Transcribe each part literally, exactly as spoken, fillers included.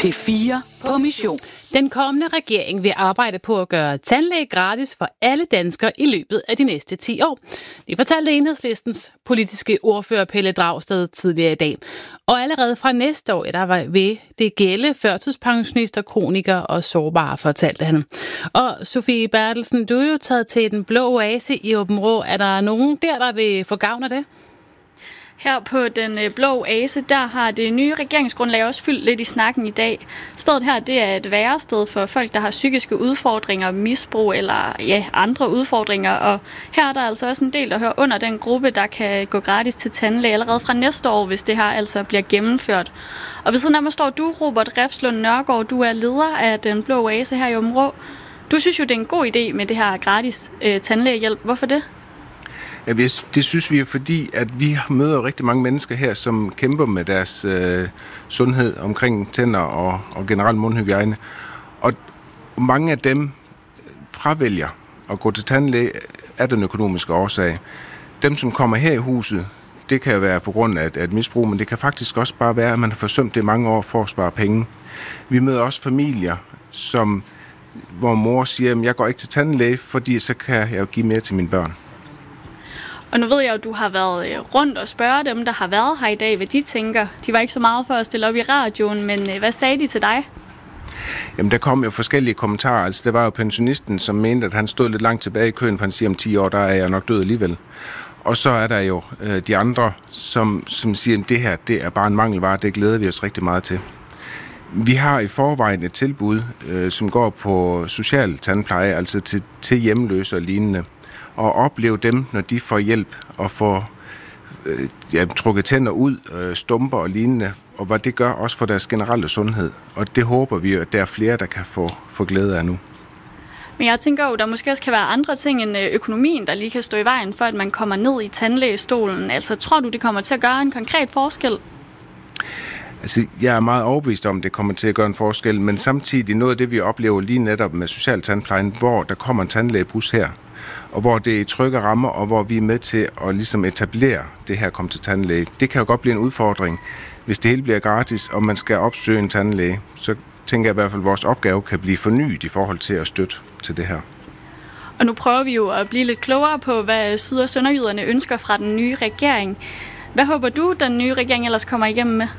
P fire på mission. Den kommende regering vil arbejde på at gøre tandlæge gratis for alle danskere i løbet af de næste ti år. Det fortalte Enhedslistens politiske ordfører Pelle Dragsted tidligere i dag. Og allerede fra næste år, der vil det gælde førtidspensionister, kronikere og sårbare, fortalte han. Og Sofie Bertelsen, du er jo taget til Den Blå Oase i Aabenraa. Er der nogen der, der vil få gavn af det? Her på Den Blå Oase, der har det nye regeringsgrundlag også fyldt lidt i snakken i dag. Stedet her, det er et værested for folk, der har psykiske udfordringer, misbrug eller ja, andre udfordringer. Og her er der altså også en del, der hører under den gruppe, der kan gå gratis til tandlæge allerede fra næste år, hvis det her altså bliver gennemført. Og ved siden af mig står du, Robert Refslund Nørgaard. Du er leder af Den Blå Oase her i Aabenraa. Du synes jo, det er en god idé med det her gratis øh, tandlægehjælp. Hvorfor det? Ja, det synes vi jo, fordi at vi møder rigtig mange mennesker her, som kæmper med deres øh, sundhed omkring tænder og, og generelt mundhygiejne. Og mange af dem fravælger at gå til tandlæge af den økonomiske årsag. Dem, som kommer her i huset, det kan være på grund af et, et misbrug, men det kan faktisk også bare være, at man har forsømt det mange år for at spare penge. Vi møder også familier, som, hvor mor siger, at jeg går ikke til tandlæge, fordi så kan jeg jo give mere til mine børn. Og nu ved jeg jo, at du har været rundt og spørge dem, der har været her i dag, hvad de tænker. De var ikke så meget for at stille op i radioen, men hvad sagde de til dig? Jamen, der kom jo forskellige kommentarer. Altså, der var jo pensionisten, som mente, at han stod lidt langt tilbage i køen, for han siger, om ti år, der er jeg nok død alligevel. Og så er der jo øh, de andre, som, som siger, at det her, det er bare en mangelvare, det glæder vi os rigtig meget til. Vi har i forvejen et tilbud, øh, som går på social tandpleje, altså til, til hjemløse og lignende. Og opleve dem, når de får hjælp og får øh, ja, trukket tænder ud, øh, stumper og lignende, og hvad det gør også for deres generelle sundhed. Og det håber vi jo, at der er flere, der kan få, få glæde af nu. Men jeg tænker jo, der måske også kan være andre ting end økonomien, der lige kan stå i vejen for, at man kommer ned i tandlægestolen. Altså, tror du, det kommer til at gøre en konkret forskel? Altså, jeg er meget overbevist om, at det kommer til at gøre en forskel, men samtidig noget af det, vi oplever lige netop med social tandplejen, hvor der kommer en tandlægebus her, og hvor det er i trygge rammer, og hvor vi er med til at ligesom etablere det her kom til tandlæge. Det kan jo godt blive en udfordring, hvis det hele bliver gratis, og man skal opsøge en tandlæge. Så tænker jeg i hvert fald, at vores opgave kan blive fornyet i forhold til at støtte til det her. Og nu prøver vi jo at blive lidt klogere på, hvad syd- og sønderjyderne ønsker fra den nye regering. Hvad håber du, den nye regering ellers kommer igennem med?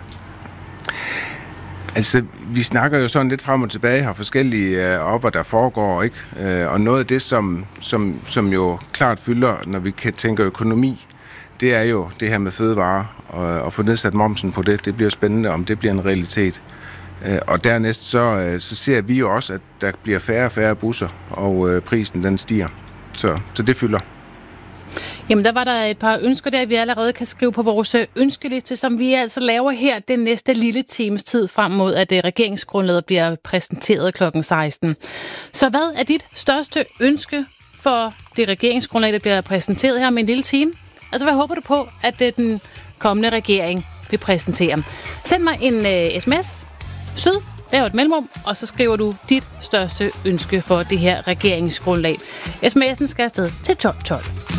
Altså, vi snakker jo sådan lidt frem og tilbage, har forskellige øh, op, hvad der foregår, ikke? Øh, og noget af det, som, som, som jo klart fylder, når vi kan tænke økonomi, det er jo det her med fødevarer, og, og få nedsat momsen på det. Det bliver spændende, om det bliver en realitet. Øh, og dernæst så, øh, så ser vi jo også, at der bliver færre og færre busser, og øh, prisen den stiger. Så, så det fylder. Jamen, der var der et par ønsker der, vi allerede kan skrive på vores ønskeliste, som vi altså laver her den næste lille times tid frem mod, at regeringsgrundlaget bliver præsenteret klokken seksten. Så hvad er dit største ønske for det regeringsgrundlag, der bliver præsenteret her med en lille time? Altså, hvad håber du på, at den kommende regering vil præsentere? Send mig en uh, sms, syd, lav et mellemrum, og så skriver du dit største ønske for det her regeringsgrundlag. sms'en skal afsted til tolv tolv.